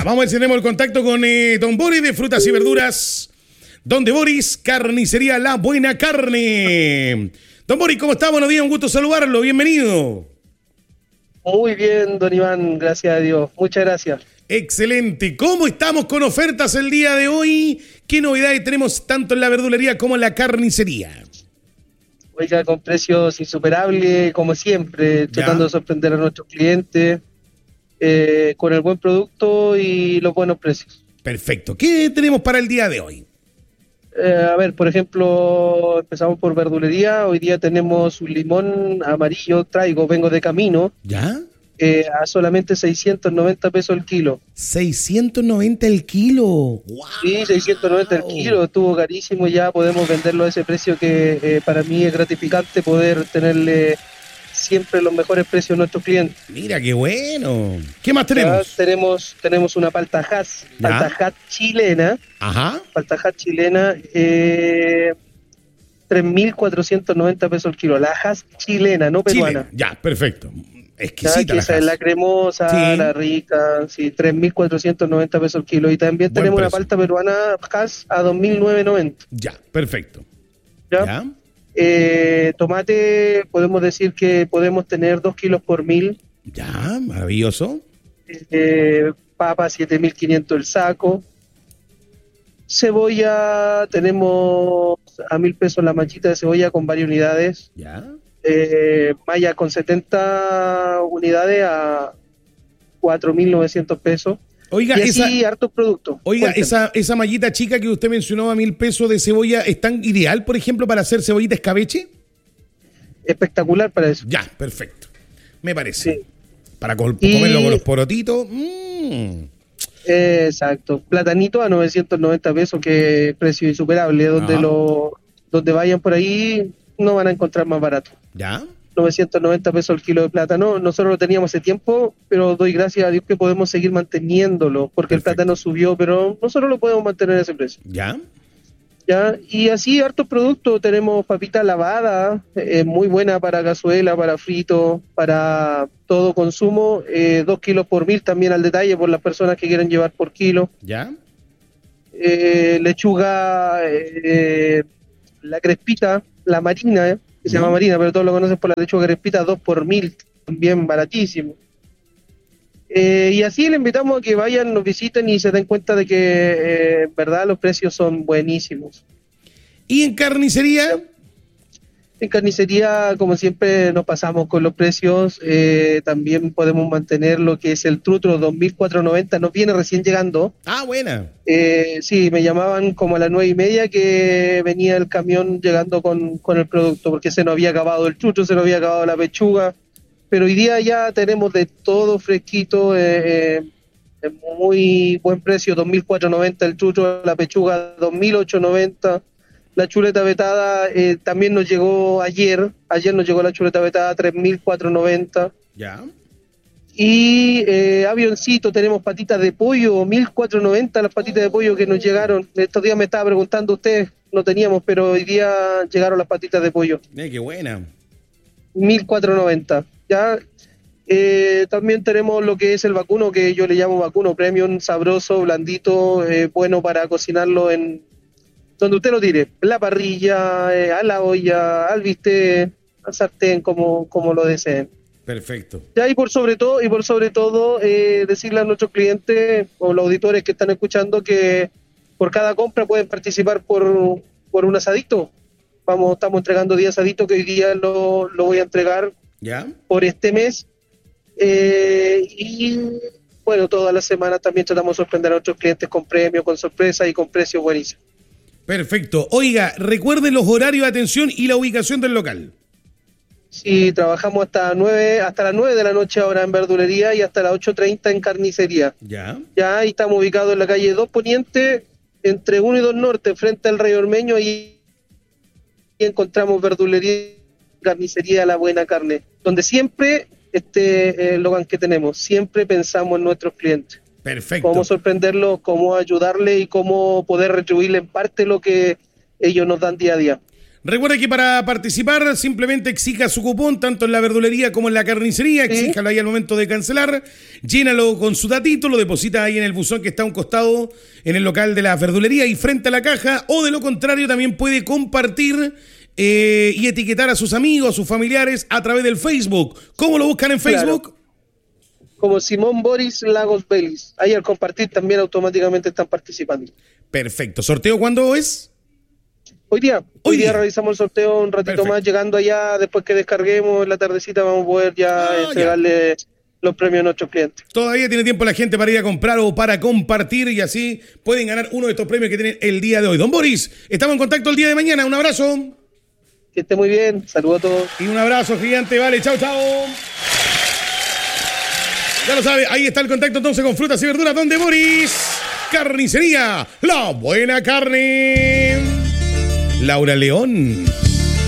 vamos a ver si tenemos el contacto con Don Boris de Frutas y Verduras. Don de Boris, Carnicería La Buena Carne. Don Boris, ¿cómo está? Buenos días, un gusto saludarlo, bienvenido. Muy bien, don Iván, gracias a Dios. Muchas gracias. Excelente. ¿Cómo estamos con ofertas el día de hoy? ¿Qué novedades tenemos tanto en la verdulería como en la carnicería? Oiga, con precios insuperables, como siempre, tratando de sorprender a nuestros clientes, con el buen producto y los buenos precios. Perfecto. ¿Qué tenemos para el día de hoy? A ver, por ejemplo, empezamos por verdulería. Hoy día tenemos un limón amarillo, vengo de camino. ¿Ya? A solamente 690 pesos el kilo. 690 el kilo. ¡Wow! Sí, 690 el kilo, estuvo carísimo ya, podemos venderlo a ese precio que para mí es gratificante poder tenerle siempre los mejores precios a nuestros clientes. Mira, qué bueno. ¿Qué más tenemos? Tenemos una palta Hass chilena. Ajá. Palta Hass chilena, 3.490 pesos el kilo. La Hass chilena, no peruana. Chile. Ya, perfecto. Exquisita la esa es la cremosa, sí. La rica, sí, 3.490 pesos el kilo. Y también Buen tenemos precio. una palta peruana Hass a 2.990. Ya, perfecto. ¿Ya? Tomate, podemos decir que podemos tener 2 kilos por 1.000. Ya, maravilloso. Papa, 7.500 el saco. Cebolla, tenemos a 1.000 pesos la manchita de cebolla con varias unidades. Ya. Malla con 70 unidades a 4.900 pesos. Oiga, y así hartos productos. Oiga, esa mallita chica que usted mencionó a 1.000 pesos de cebolla, ¿es tan ideal, por ejemplo, para hacer cebollita escabeche? Espectacular para eso. Ya, perfecto. Me parece. Sí. Para comerlo con los porotitos. Exacto. Platanito a 990 pesos, que es precio insuperable. Donde vayan por ahí no van a encontrar más barato. ¿Ya? 990 pesos el kilo de plátano. Nosotros lo teníamos hace tiempo, pero doy gracias a Dios que podemos seguir manteniéndolo, porque Perfecto. El plátano subió, pero nosotros lo podemos mantener a ese precio. ¿Ya? ¿Ya? Y así hartos productos. Tenemos papita lavada, muy buena para cazuela, para frito, para todo consumo. 2 kilos por 1.000 también al detalle por las personas que quieren llevar por kilo. ¿Ya? Lechuga, la crespita, la marina, que se llama marina, pero todos lo conocen por la lechuga crespita, 2 por 1.000, también baratísimo. Y así le invitamos a que vayan, nos visiten y se den cuenta de que en verdad los precios son buenísimos. ¿Y en carnicería? En carnicería, como siempre, nos pasamos con los precios. También podemos mantener lo que es el trutro 2.490, nos viene recién llegando. Ah, buena. Sí, me llamaban como a las 9:30 que venía el camión llegando con el producto, porque se nos había acabado el trutro, se nos había acabado la pechuga. Pero hoy día ya tenemos de todo fresquito, muy buen precio, 2.490 el trutro, la pechuga 2.890. La chuleta vetada también nos llegó ayer nos llegó la chuleta vetada 3.490. Ya. Y avioncito, tenemos patitas de pollo, 1.490 las patitas de pollo que nos llegaron. Estos días me estaba preguntando usted, no teníamos, pero hoy día llegaron las patitas de pollo. Qué buena. 1.490. Ya. También tenemos lo que es el vacuno, que yo le llamo vacuno premium, sabroso, blandito, bueno para cocinarlo en donde usted lo tire, la parrilla, a la olla, al bistec, al sartén, como lo deseen. Perfecto. Ya, y por sobre todo, decirle a nuestros clientes o los auditores que están escuchando que por cada compra pueden participar por un asadito. Estamos entregando 10 asaditos que hoy día lo voy a entregar. ¿Ya? Por este mes. Y bueno, todas las semanas también tratamos de sorprender a nuestros clientes con premios, con sorpresas y con precios buenísimos. Perfecto. Oiga, recuerde los horarios de atención y la ubicación del local. Sí, trabajamos hasta las 9 de la noche ahora en verdulería y hasta las 8:30 en carnicería. Ya. Ya, ahí estamos ubicados en la calle 2 Poniente, entre 1 y 2 Norte, frente al Rey Ormeño, y encontramos verdulería y carnicería La Buena Carne, donde siempre eslogan que tenemos, siempre pensamos en nuestros clientes. Perfecto. Cómo sorprenderlos, cómo ayudarles y cómo poder retribuirle en parte lo que ellos nos dan día a día. Recuerde que para participar simplemente exija su cupón, tanto en la verdulería como en la carnicería, exíjalo ahí al momento de cancelar, llénalo con su datito, lo deposita ahí en el buzón que está a un costado en el local de la verdulería y frente a la caja, o de lo contrario también puede compartir y etiquetar a sus amigos, a sus familiares a través del Facebook. ¿Cómo lo buscan en Facebook? Claro. Como Simón Boris Lagos Vélez. Ahí al compartir también automáticamente están participando. Perfecto. ¿Sorteo cuándo es? Hoy día realizamos el sorteo un ratito más, llegando allá, después que descarguemos en la tardecita vamos a poder ya entregarle los premios a nuestros clientes. Todavía tiene tiempo la gente para ir a comprar o para compartir y así pueden ganar uno de estos premios que tienen el día de hoy. Don Boris, estamos en contacto el día de mañana. Un abrazo. Que esté muy bien. Saludos a todos. Y un abrazo gigante. Vale, chao, chao. Ya lo sabe, ahí está el contacto entonces con frutas y verduras. Donde Boris, carnicería, la buena carne. Laura León.